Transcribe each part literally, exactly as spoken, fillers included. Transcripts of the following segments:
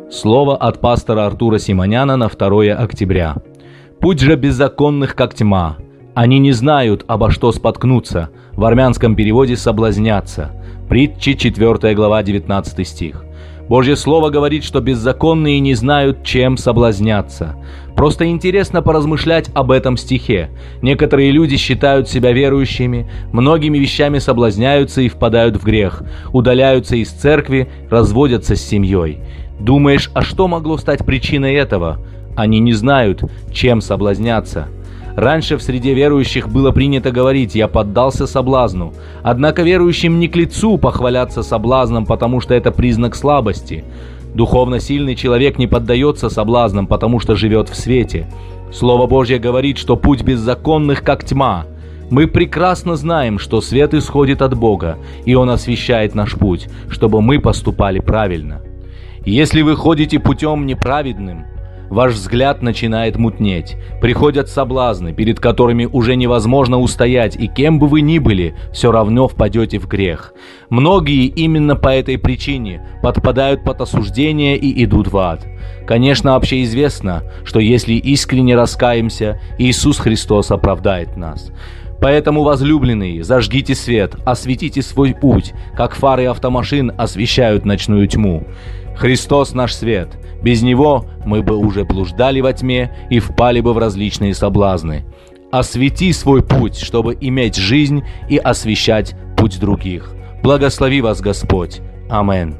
Слово от пастора Артура Симоняна на второе октября. «Путь же беззаконных, как тьма. Они не знают, обо что споткнуться». В армянском переводе «соблазняться». Притчи, четвёртая глава, девятнадцатый стих. Божье Слово говорит, что беззаконные не знают, чем соблазняться. Просто интересно поразмышлять об этом стихе. Некоторые люди считают себя верующими, многими вещами соблазняются и впадают в грех, удаляются из церкви, разводятся с семьей. Думаешь, а что могло стать причиной этого? Они не знают, чем соблазняться. Раньше в среде верующих было принято говорить: «Я поддался соблазну». Однако верующим не к лицу похваляться соблазном, потому что это признак слабости. Духовно сильный человек не поддается соблазнам, потому что живет в свете. Слово Божье говорит, что путь беззаконных, как тьма. Мы прекрасно знаем, что свет исходит от Бога, и Он освещает наш путь, чтобы мы поступали правильно. Если вы ходите путем неправедным, ваш взгляд начинает мутнеть, приходят соблазны, перед которыми уже невозможно устоять, и кем бы вы ни были, все равно впадете в грех. Многие именно по этой причине подпадают под осуждение и идут в ад. Конечно, общеизвестно, что если искренне раскаемся, Иисус Христос оправдает нас. Поэтому, возлюбленные, зажгите свет, осветите свой путь, как фары автомашин освещают ночную тьму. Христос наш свет. Без Него мы бы уже блуждали во тьме и впали бы в различные соблазны. Освети свой путь, чтобы иметь жизнь и освещать путь других. Благослови вас Господь. Аминь.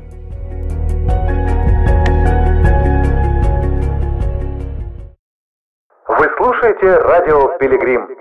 Вы слушаете радио «Пилигрим».